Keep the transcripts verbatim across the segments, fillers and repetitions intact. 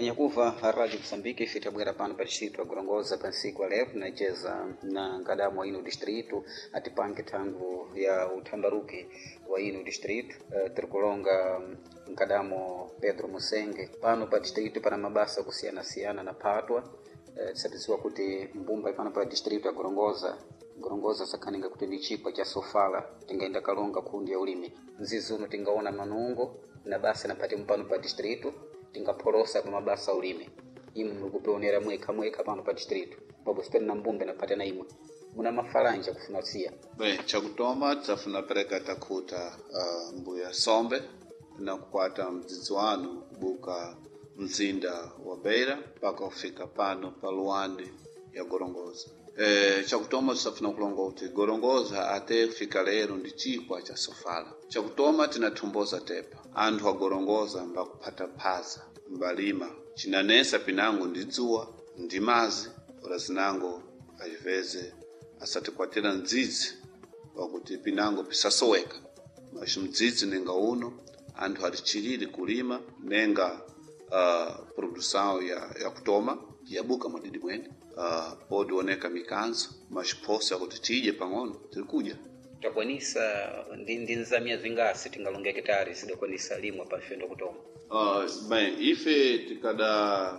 Anyakuva a Rádio Moçambique fitabwera pano pa distrito agorongoza pa nsiku ya leo nacheza na nkadamu wa ino distrito atipange tangu ya uthambaruki wa ino distrito uh, tirikulonga nkadamu Pedro Musenge pano pa distrito pana mabasa kusiyana-siyana na patwa uh, tisapisiwa kuti mbumba pano pa distrito agorongoza gorongoza sakaninga kuti ndi chipwa cha sofala tingaenda kalonga kundi ya ulimi nzizuno tingaona manungo na basa napati mpano pa distrito tingapolosa pa mabasa ulime imu mlikupeonera mweka mweka pano pa distrito babu speni na mbumbe napata na imu muna mafalanja kufunasia bem chakutoma tsafuna pereka takuta uh, mbuya sombe na kukwata mdzidzi wanu kubuka mzinda wa Beira mpaka kufika pano pa Luande ya Gorongoza. Eh, chakutoma tsafuna kulonga kuti Gorongoza ate kufika lero ndi chipwa cha sofala. Chakutoma tinatumboza tepa anthu a Gorongoza mbakupata phaza mbalima chinanesa pinango ndi dzuwa ndi mazi ora zinango ayiveze asatikwatira ndzidzi wakuti pinango pisasoweka mashi mdzidzi nenga uno anthu alichiriri kulima nenga uh, produção ya, ya kutoma yabuka madidi mwene uh, podi oneka mikanzo mashiposa yakuti tije pang'ono tirikuja takwanisa ndi ndi nzamia zingasi tingalonga hekitari sidakwanisa limwa pa fendo kutoma uh, bem ife tikada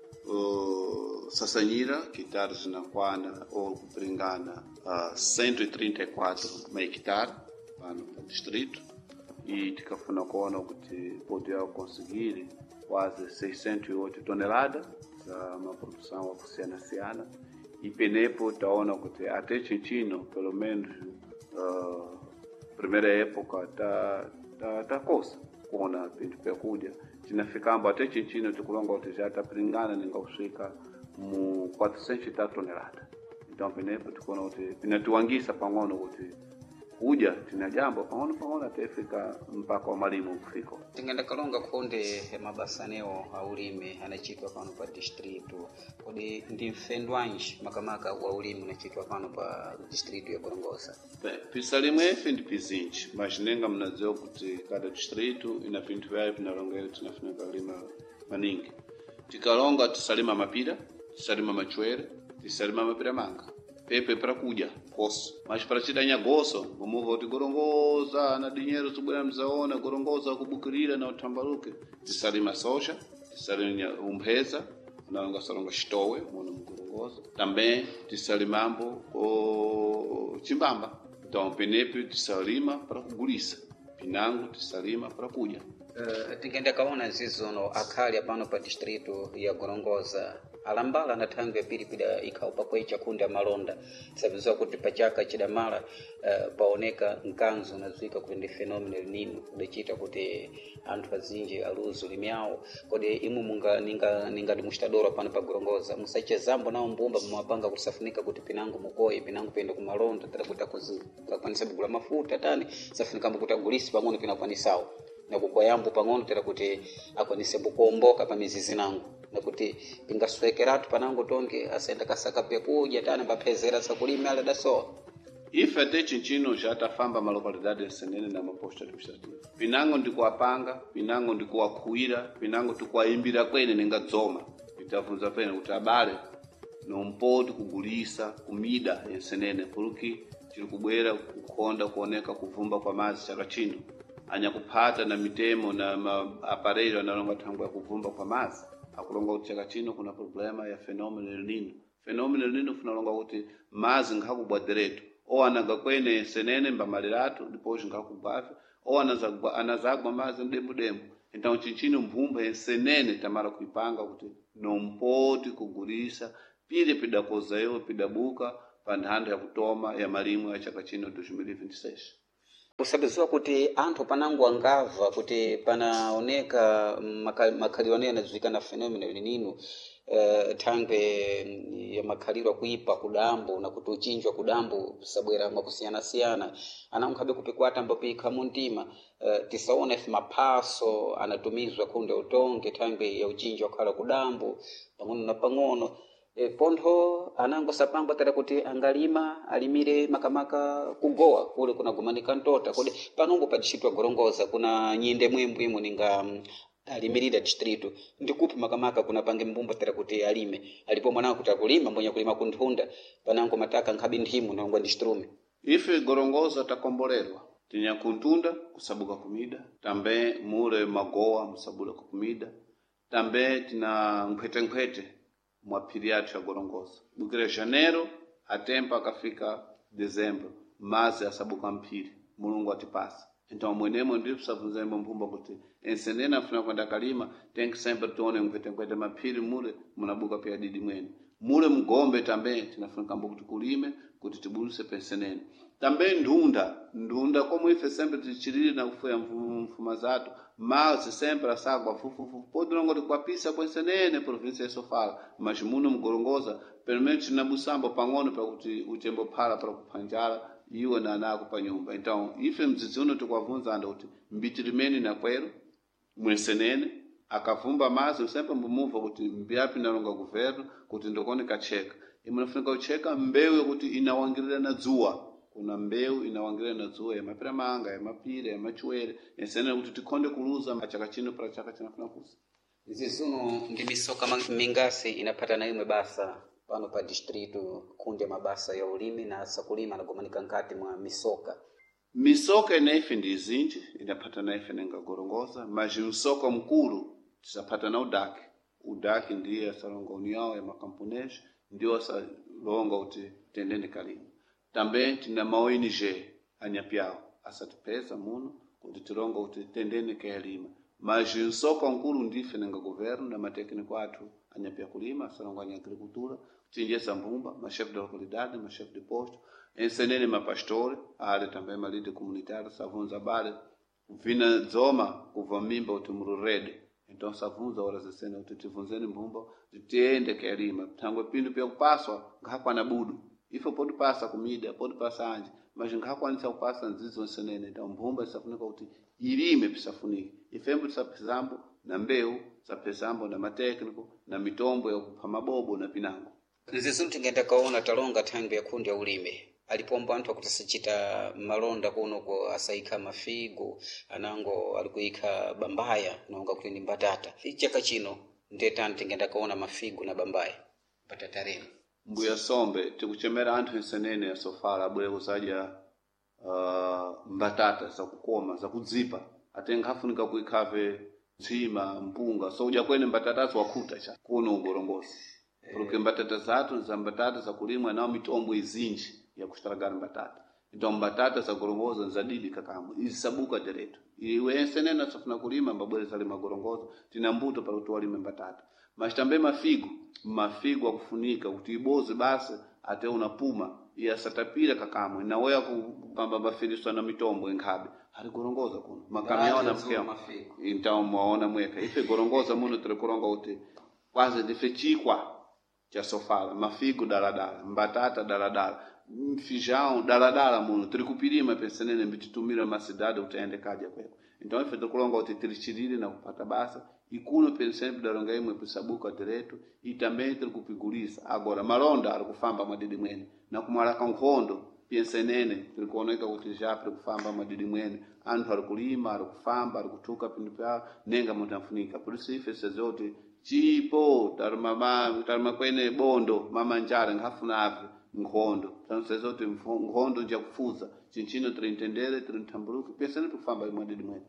uh, sasanyira kitari zinakwana ou kupringana uh, cento e trinta e quatro hectare pano pa distrito e tikafuna kuona kuti podia conseguir quase seiscentos e oito toneladas za uma produção akusiyana-siyana e penepo taona kuti até chinchino pelo menos uh, primeira época ta ta ta coisa kuona pinto pekudia tinafikamba até chinchino tikulonga kuti já tá pringana ninga kusvika mu quatrocentos e tatu toneladas então penepo tikuona kuti pinatuangisa pang'ono kuti kuja tina jambo pang'ono pang'ono atafika mpaka wa malimo kufika tingenda kalonga konde mabasaneo aulimi anachitwa pano pa distrito kodi ndi mfendwanji makamaka wa ulimi anachitwa pano pa distrito ya Gorongosa pisalimwe efe ndi pizinji mas nenga mnadziwa kuti cada distrito ina pinto vyayo pinalongera tinafuna kalima maningi tikalonga tisalima mapira tisalima machwere tisalima mapira manga pepe para kuja koso mas para chidanya goso umuva kuti Gorongoza na dinheiro tubwera mzaona Gorongoza kubukirira na utambaruke tisalima soja tisalima umpheza na salonga chitowe muno mu Gorongoza também tisalimambo o chimbamba então penepe tisalima para kugulisa pinango tisalima para kuja uh, tingenda kaona zizono akhali pano pa distrito ya Gorongoza alambala na tangu ya pili pida ikaupa kwa ichakunda malonda sabizwa kuti pachaka chidamala uh, paoneka nkanzo na zuika kuende phenomenal nini kudechita kuti anthu azinji aluzu limiao kodi imu munga ninga ninga dimustadora pano pa Gorongoza musache zambo nao mbumba mwapanga kusafunika kuti pinango mukoye pinango pende kumalonda tara kuta kuzi kakwanisa bugula mafuta tani safunika mbukuta gulisi pang'ono pinakwanisao na kukwayambo pang'ono tara kuti akwanise bukomboka pa mizizi nangu na kuti pingaswekeratu panango tonge asenda kasaka pekuja tani mapezera sakulima ala daso ife até chinchino já tafamba ma localidade senene na maposto administrativo pinango ndikuapanga pinango ndikuakuira pinango tikuaimbira kwene ninga dzoma itafunza pene kuti abale nompoti kugulisa kumida yensenene porque tiri kubwera kukonda kuoneka kuvumba kwa mazi chaka chino anya kupata na mitemo na aparelho analonga tangu ya kuvumba kwa mazi akulonga kuti chaka chino kuna problema ya fenomeno El Nino fenomeno El Nino funalonga kuti mazi ngakubwa direto ou anaga kwene senene mbamalirato depois ngakubwafe ou anazagwa anazagwa mazi ndembo dembo então chinchino mbumba yensenene tamara kuipanga kuti nompoti kugulisa pile pidakoza yo pidabuka panhando ya kutoma ya malimo ya chaka chino dois mil e vinte e seis usabizwa kuti anthu panango angava kuti panaoneka makhalidwe anazuika na fenomeno El Nino uh, thangwe ya makhalidwe kuipa kudambo na kuti uchinjwa kudambo sabwera makusiyana-siyana anankhabe kupikwata ambapo ikhamu ntima uh, tisaona ife maphaso anatumizwa kunde utonge thangwe ya uchinjwa khala kudambo pang'ono na pang'ono E, pontho anango sapambo tara kuti angalima alimire makamaka kugoa kule kuna gumanika ntota kodi panongo padishitwa Gorongoza kuna nyinde mwembu imu ninga alimirira distrito ndikupi makamaka kuna pange mbumbo tera kuti alime alipo mwanangu kuti akulima mbonya kulima kunthunda panango mataka nkhabi nthimu nangwa ndistrume ife Gorongosa takombolerwa tinya kuntunda kusabuka kumida tambe mure magoa musabula kumida tambe tina nkhwete-nkhwete mwa period ya Gorongosa bukire janeiro atempa akafika dezembro mazi asabuka mphiri mulungu atipasa então mwenemo ndipo savunzembo mpumba kuti ensenena afuna kwenda kalima tenki sempre tuone nkhwete-nkhwete maphiri mule munabuka pia didi mwene mule mgombe tambe tinafuna kambo kuti kulime kuti tibuluse pensenene tambe ndunda ndunda como ife sempre tichiriri na kufuya mfuma zato mazi sempre asagwa fufufu pode longo tikwapisa pensenene província ya Sofala mas muno mgorongoza pelo menos na busamba pangono para kuti utembo phala para kuphanjala iwe na anako pa nyumba então ife mzizuno tukwavunza anda kuti mbitirimeni na kwero mwensenene akavumba mazi sempre mbumuva kuti mbiapi nalonga governo kuti ndokone kacheka imunafunika ucheka mbewu kuti inawangirira na dzuwa kuna mbewu inawangirira na dzuwa ya mapira manga ya mapira ya machuere ensenene kuti tikonde kuluza machaka chino para chaka chinafuna kusa zizuno ndi misoka mingasi inapata na imwe basa pano pa distrito kunde mabasa ya ulimi na sakulima nagomanika nkati mwa misoka misoka inaife ndi izinji inapata naife nenga Gorongosa mas msoka mkulu tisapata na udaki udaki ndiye asalonga união ya makamponês ndiyo asalonga uti tendene kalima também tina ma O N G anyapiao asatipesa muno kuti tilonga uti tendene kalima mas msoka mkulu ndife nenga governo na matécnico athu anyapia kulima asalonga anya agricultura tinjesa mbumba ma chef de localidade ma chef de posto ensenene ma pastore ale também ma líder comunitário savunza bale vina zoma kuva mimba uti mururede então savunza horas esene uti tivunzeni mbumba titiende kalima tangwe pindu pia kupaswa ngakwa na budu ifo pode passa comida pode passa anje mas ngakwanisa kupasa nzizo ensenene então mbumba isafunika uti ilime pisafunike ifembo tisapezambo na mbeu sapezambo na matécnico na mitombo ya kupha mabobo na pinango nzizo tingenda kaona talonga thangi ya kundi ya ulime alipomba anthu akuti asichita malonda kuno ko asaika mafigo anango alikuika bambaya naonga kuti ni mbatata ichaka chino ndetani tingenda kaona mafigo na bambaya mbatata reno mbuya sombe tikuchemera anthu ensenene ya Sofala abwere kusaja uh, mbatata za kukoma za kudzipa atenga hafunika kuikave ntsima mpunga so uja kwene mbatata wakhuta cha kuno Gorongosa porque mbatata zatu za mbatata za kulimwa nao mitombo izinji ya kushtaragana mbatata então mbatata za Gorongosa nzadidi kakamu izisabuka direto iwe ensenene sofuna kulima mbabwere salima Gorongosa tina mbuto para utuwalime mbatata mas também mafigo mafigo akufunika kuti iboze basi ate unapuma yasatapira kakamwe na weya kupamba bafiriswa na mitombo enkhabe ali Gorongosa kuno makamiao na mkeo então mwaona mweka ife Gorongosa muno tirikulonga kuti kwazi difechikwa cha Sofala mafigo daladala mbatata daladala mfijão daladala muno tirikupirima pensenene mbititumira macidade utaende kaja kweko então ife tirikulonga kuti tirichirire na kupata basa ikuno pensene dalonga imwe pisabuka direto e também tirikupigulisa agora malonda ali kufamba madidi mwene na kumalaka nkhondo pensenene tirikuoneka kuti já pirikufamba madidi mwene anthu ali kulima ali kufamba ali kutuka pindu pya nenga munthu afunika por isso ife sezoti chipo tarimama tarimakwene bondo mama njala nghafunave nkhondo então sezoti nkhondo nja kufuza chinchino tirintendere tirintamburuke pensene pikufamba madidi mwene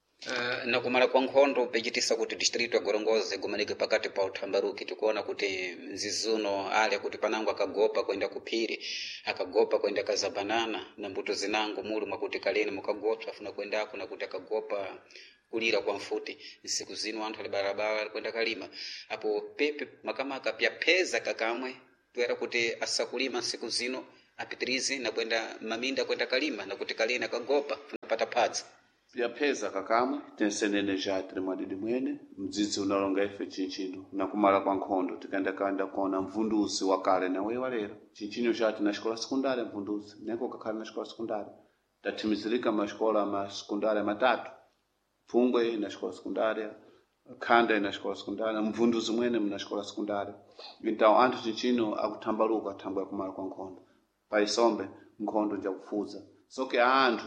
Uh, na kumala kwa nkhondo pechitisa kuti distrito ya Gorongosa igumanike pakati pa uthambaruki tikuona kuti nzizuno ale kuti panango akagopa kwenda kuphiri akagopa kwenda kazabanana na mbuto zinango muli mwakuti kaleni mukagopsa afuna kwendako na kuti akagopa kulira kwa mfuti siku zino anthu ali barabara kwenda kalima apo pepe makamaka pya peza kakamwe tuera kuti asakulima siku zino apitirize na kwenda maminda kwenda kalima na kuti kaleni akagopa funapata padza yapeza kakamwe tensenene jatri mwadidi mwene mdzidzi unalonga ife chinchino na kumala kwa nkhondo tikaenda kanda kuona mvundusi wakale na wewa lero chinchino jati na shikola sekundari mvundusi neko kakale na shikola sekundari tatimizirika mashikola ma sekundari matatu Pungwe na shikola sekundari Khanda na shikola sekundari mvundusi mwene mna shikola sekundari então anthu chinchino akutambaluka tambo ya kumala kwa nkhondo pa isombe nkhondo ja kufuza soke anthu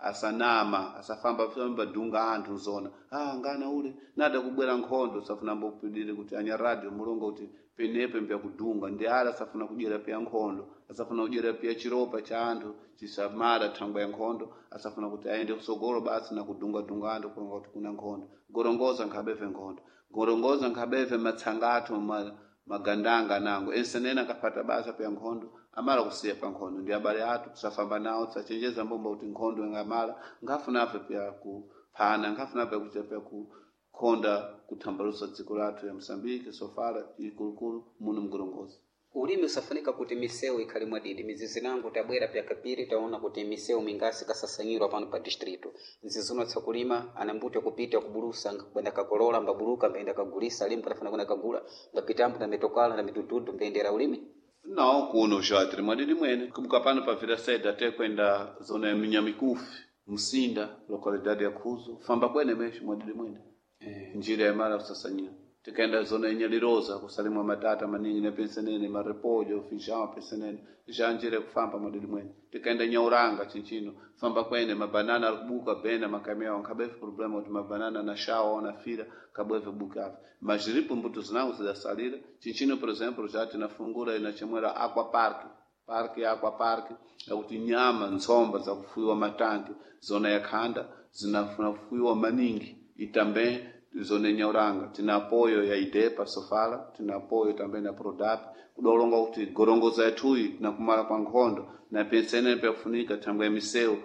asanama asafamba famba dunga anthu zona ah ngana ule nada kubwera nkhondo safuna mbopidire kuti anya radio mulongo kuti penepe mpya kudunga ndi ala safuna kudyera pya nkhondo asafuna kudyera pya chiropa cha anthu chisamara thangwa ya nkhondo asafuna kuti aende kusogolo basi na kudunga dunga anthu kulonga kuti kuna nkhondo gorongoza nkhabeve nkhondo gorongoza nkhabeve matsangato ma, magandanga nango ensenena akapata basa pya nkhondo amala kusiya pa nkhondo ndi abale athu kusafamba nawo tisachenjeza mbomba kuti nkhondo ngamala ngafunafe pya kuphana ngafunafe kuti pya kukhonda kuthambalusa dziko lathu ya Msambiki sofala ikulukulu muno mgorongoza. Ulimi usafunika kuti miseu ikhali mwadidi mizizi nangu tabwera pya kapiri taona kuti miseu mingasi kasasanyirwa pano pa distrito nzizuno tsa kulima anambuti kupita kubulusa kwenda kakolola mbabuluka mbaenda kagulisa limpo nafuna kuna kagula ngapitambu na metokala na mitududu mbaendera ulimi não kuno jatri mwadidi mwene kubuka pano pa vira sede até kwenda zona ya Minyamikufi Msinda localidade ya Khuzu famba kwene meshi mwadidi mwene eh. Njira ya mara usasanyira tikaenda zona ya Nyaliroza kusalimwa matata maningi na pensenene marepojo fijama pensenene ja njira kufamba mwadidi mwene tikaenda Nyauranga chinchino famba kwene mabanana buka bena makameo nkabefu problema kuti mabanana na shao na fira kabwefe bukavu majiripo mbuto zinangu zidasalira chinchino por exemplo já tinafungura inachemwera aqua park park ya aqua park ya kuti nyama nsomba za kufuiwa matanki zona ya Khanda zinafuna kufuiwa maningi itambe zona ya Nyauranga tina apoio ya Idepa Sofala tina apoio também na Prodap kudolonga kuti gorongoza yathui na kumala kwa nkhondo na pensene pya kufunika thangwa ya miseu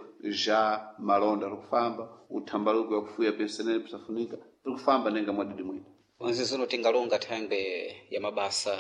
ja malonda kufamba uthambaluko ya kufuya pensene psafunika kufamba nenga mwadidi mwene wanzizuno tingalonga thangwe ya mabasa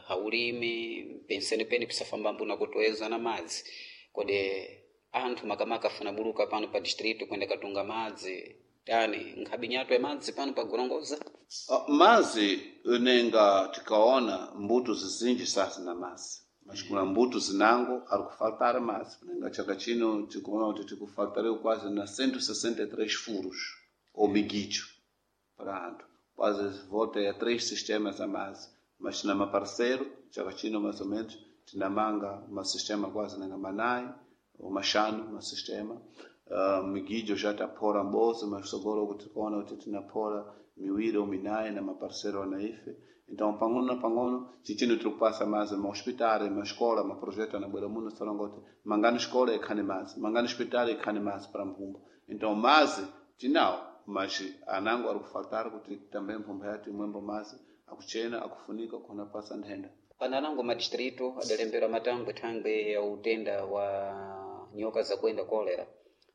haulimi pensene peni pisafamba mbuna kutoweza na madzi kode anthu makamaka afuna buluka pano pa distrito kwenda katunga madzi yani nkhabinyato ya madzi pano pa gorongoza uh, mazi nenga tikaona mbuto zizinji sasa na mazi mashikula mbuto zinango ari kufaltara mazi nenga chaka chino tikuona kuti tikufaltare quase na cento e sessenta e três furos ou migicho para anthu quase volta a três sistemas a mazi mas na maparceiro chaka chino mais ou menos tinamanga uma sistema quase nenga manai o machano uma sistema Uh, migijo já tá pora mbosa mas sogoro kuti kona kuti tinapora miwiri ou minai na maparceiro anaife então pangono na pangono chichino tukupasa mazi ma hospitali ma escola ma projeto na bwera muno salongo kuti mangani escola ikhane mazi mangani hospitali ikhane mazi para mpumba então mazi tinao mas anango ari kufaltara kuti também mpumba yati mwembo mazi akuchena akufunika kuna pasa ndenda pananango madistrito adalembera matangwe thangwe ya utenda wa nyoka za kwenda kolera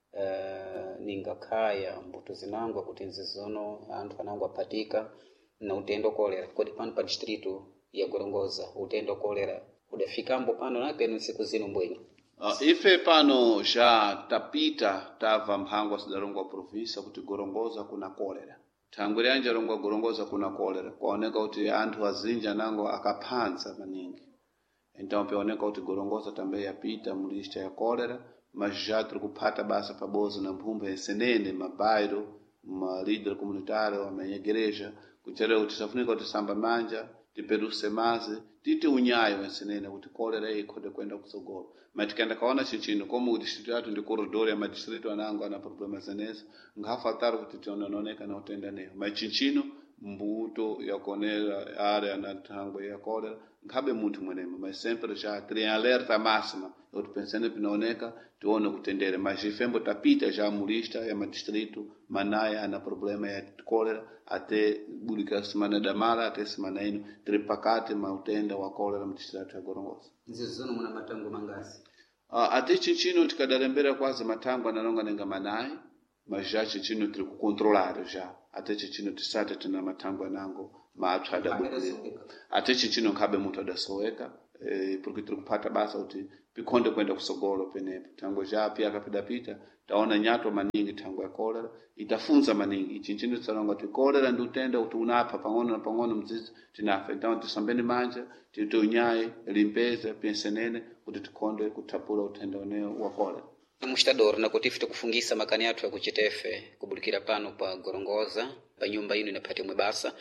Uh, ningakhaya mbuto zinangwa kuti nzizono anthu anangwa apatika na utendo kolera kodi pano pa distrito ya Gorongoza utendo kolera udafikambo pano napeno nsiku zino mbwenye uh, ife pano ja tapita tava mphangwa sidarongwa provinsa kuti Gorongoza kuna kolera thangwe yanje rongwa Gorongoza kuna kolera kwaoneka kuti anthu azinji anango akaphanza maningi então peoneka kuti Gorongoza também yapita mu lista ya kolera mas já trocupata basa pabozo na mpumba ensenene mabairo ma líder comunitário a minha igreja kuchera kuti safunika kuti samba manja tiperuse mazi titi unyayo ensenene kuti kolera ikode kwenda kusogolo mas tikaenda kaona chinchino como o distrito yatu ndi corredor ya madistrito anango ana problema zeneza ngafaltara kuti tiononeka na utenda neyo mas chinchino mbuto ya konera área na thangwe ya kolera ngabe munthu mwenema mas sempre já tem alerta máxima eu pensando pinaoneka tuone kutendere mas ifembo tapita já mulista ya madistrito manaya ana problema ya kolera até bulika semana da mala até semana ino tripakate mautenda wa kolera madistrito ya Gorongoza nzizono muna matango mangasi uh, até chinchino tikadarembera quase matango analonga nenga manai mas já chinchino tiri kucontrolar já até chinchino tisata tina matango anango maathu adabwekera até chinchino nkhabe munthu adasoweka eh, porque tiri kupata basa kuti pikhonde kwenda kusogolo penepo tango já pia akapidapita taona nyato maningi tango ya kolera itafunza maningi chinchino tsalonga kuti kolera ndi utenda kuti unapha pang'ono na pang'ono mzizi tinafa então tisambeni manja tite unyaye limpeza pensenene kuti tikhonde kuthapula utenda uneyo wa kolera mustador na kuti ifite kufungisa makani yathu ya kuchitefe kubulikira pano pa Gorongoza pa nyumba ino inapate mwe basa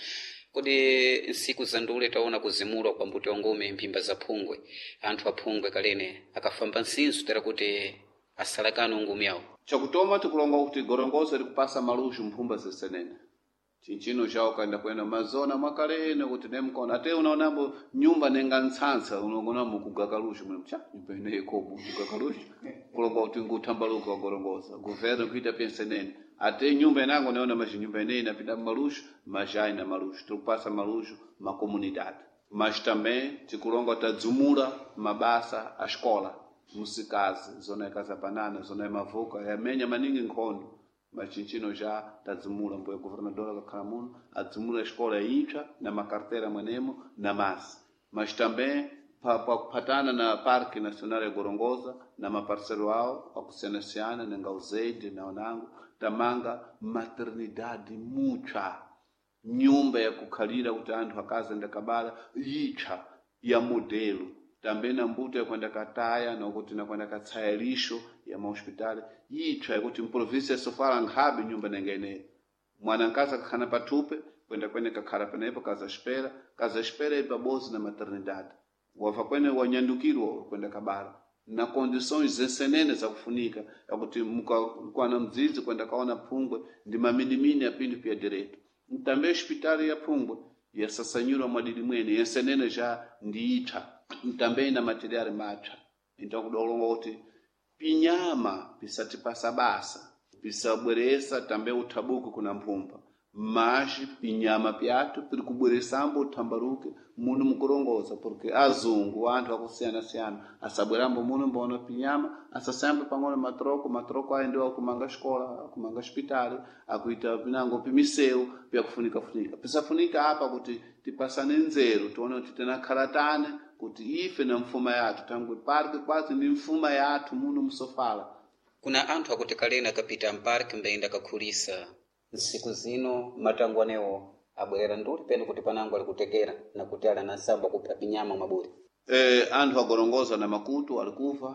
kodi nsiku za ndule taona kuzimulwa kwa mbuto ngome mpimba za phungwe anthu aphungwe kalene akafamba nsinsu tera kuti asalakano ngumi yawo chakutoma tikulonga kuti gorongosa likupasa malushu mphumba zesenene chinchino chao kaenda kwenda mazona makalene kuti nemkona ate unaonambo nyumba nenga ntsansa unaona mukugakalushu mwe mcha nyumba ine kobu kugakalushu kulonga kuti ngutambaluka gorongosa governo kuita pensenene ate nyumba inango naona maji nyumba ine inapita malushu majai na malushu tupasa malushu ma comunidade mas também tikulonga tadzumura mabasa a escola musikazi zona ya casa banana zona ya mavuka yamenya maningi nkhondo machinchino já tadzumula mboya governadora kakhala muno adzumula escola ipsa na makartera mwenemo na masi mas também pa kuphatana na parque nacional ya Gorongosa na maparcero ao akusiyana-siyana nenga uzeide na onango tamanga maternidade mucha nyumba ya kukhalira kuti anthu akaza ndakabala ipsa ya modelo também na mbuto ya kwenda kataya na kuti na kwenda katsaya lisho ya mahospitali ipsa yakuti mprovinsi ya Sofala nkhabe nyumba nengene mwana nkasa kakhana pathupe kwenda kwene kakhala penepo kaza espera kaza espera ipa bozi na maternidade wafa kwene wanyandukirwa kwenda kabala na condições zesenene za kufunika yakuti mukwana mdzizi kwenda kaona phungwe ndi mamidimini ya pindu pia direto também hospitali ya phungwe yasasanyirwa mwadidi mwene yesenene já ndi ipsa também na material mapsa então kudolonga kuti pinyama pisatipasa basa pisabweresa também uthabuko kuna mphumba mas pinyama pyatu piri kubweresambo uthambaruke muno mukurongoza porque azungu anthu akusiyana-siyana asabwerambo muno mbono pinyama asasambe pang'ono matroko matroko ayendewa kumanga escola kumanga hospitali akuita pinango pimiseu pyakufunika-funika pisafunika apa kuti tipasane nzeru tione kuti tinakhalatane kuti ife na mfuma yathu tangwe parque quase ndi mfuma yathu muno musofala kuna anthu akuti kalena kapita mparque mbayenda kakhulisa nsiku zino matangwanewo abwerera nduli pene kuti panango ali kutekera na kuti ali anasamba kupha pinyama mabuli eh anthu agorongoza na makutu alikufa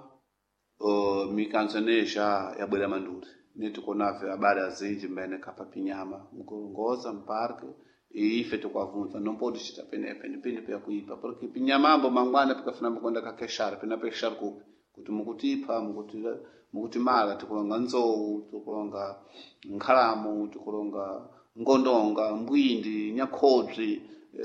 uh, mikanzanesha yabwera manduli nitikonave habari azinji mbene kapa pinyama mgorongoza mparque ife tukwavunza nompodi chita penepe nipindi pya kuipa porque pinyamambo mangwana pikafuna mkonda kakeshara pena pekeshara kupi kuti mukutipa mukuti mukuti mala tikulonga nzou tikulonga nkhalamu tikulonga ngondonga mbwindi nyakhodzi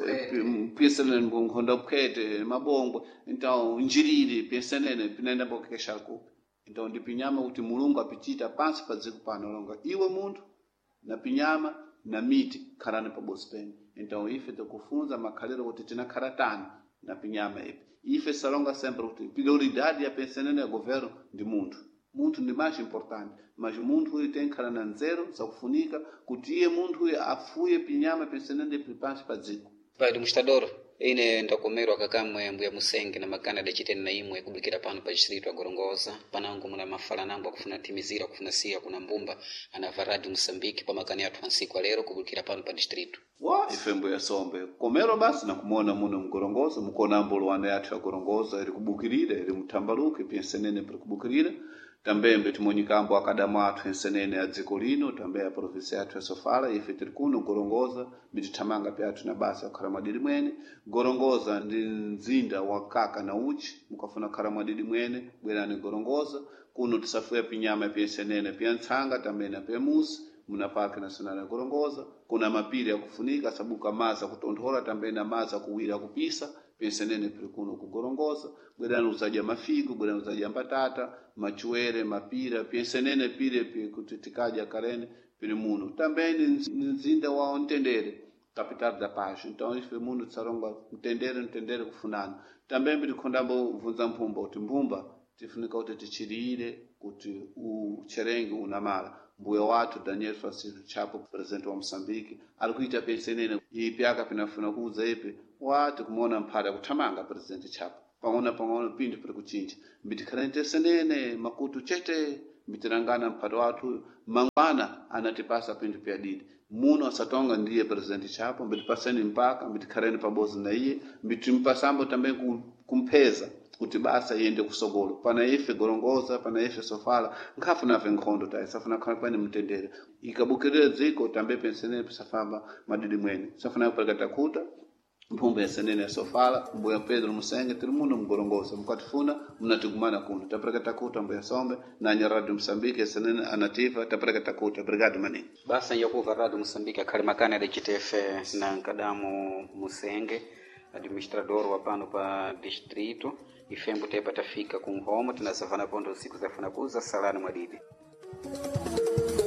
pisenene nkhonda phete mabongo então njiriri pisenene pinaenda pokeshara kupi então ndi pinyama kuti mulungu apichita pansi padziko pano longa iwe munthu na pinyama na miti khalani pabosi pene então ife tikufunza makhaliro kuti tinakhalatana na pinyama ipi ife salonga sempre kuti prioridade ya pensenene ya governo ndi munthu munthu ndi mais importante mas munthu uyu tem khala na nzeru zakufunika kuti iye munthu uyu afuye pinyama pensenene pansi pa dziko pai mustador ine ndakomerwa kakamwe mbuya musenge na makana dachiteni na imwe kublikira pano pa distrito ya Gorongosa panango muna mafala nambo akufuna timizira kufuna siya kuna mbumba anava radio Msambiki pa makani yathu ansiku alero kublikira pano pa distrito wa ife mbuya sombe komero basi na kumona muno mgorongosa mukona mbolo wana yathu ya Gorongosa ili kubukirira ili mtambaluke pensenene ili kubukirira tambembe timonikambo akadamu athu ensenene ya dziko lino tambe ya provinsi yathu ya Sofala ife tiri kuno Gorongosa mitithamanga pyathu na basa kukhala mwadidi mwene Gorongosa ndi mzinda wa kaka na uchi mukafuna kukhala mwadidi mwene bwerani Gorongosa kuno tisafuya pinyama pensenene pya ntsanga tambe na pya musi muna parque nacional ya Gorongosa kuna mapiri ya kufunika sabuka maza kutonthora tambe na maza kuwira kupisa pensenene pili kuno ku Gorongosa bwerani uzaja mafigo bwerani uzaja mbatata machuere mapira pensenene pile pili kuti tikaja karene pili muno tambe ni mzinda wa Ntendere capital da paz então ife muno tsaronga Ntendere Ntendere kufunana tambe mbili khondambo vunza mphumba kuti mbumba tifunika kuti tichirire kuti ucherengi unamala mbuya wathu Daniel Francisco Chapo presidente wa Msambiki alikuita pensenene ipyaka pinafuna kuuza ipe wati kumona mphada kuthamanga presidente Chapo pang'ono pang'ono pindu pili kuchinja mbitikhalente senene makutu chete mbitirangana mphada wathu mangwana anatipasa pindu pya didi muno asatonga ndiye presidente Chapo mbitipaseni mpaka mbitikhaleni pabozi na iye mbitimpasambo tambe kumpheza kuti basa yende kusogolo pana ife Gorongosa pana ife Sofala nkhafu nafe nkhondo tayi safuna khala kwene Mtendere ikabukirira dziko tambe pensenene pisafamba madidi mwene safuna kupeleka takuta mpumba ya senene ya Sofala, mbuya Pedro Musenge, tiri muno mgorongosa, mkatifuna, mnatigumana kuno. Tapreka takuta mbuya Sombe, na nya Radio Msambiki ya senene anativa, tapreka takuta, brigade mani. Basa nyakuva Radio Msambiki, akalimakana ya chitefe na nkadamu Musenge, administrador wa pano pa distrito, ifembu tepa tafika kumhomo, tunasafana pondo siku zafana kuza, salani mwadidi.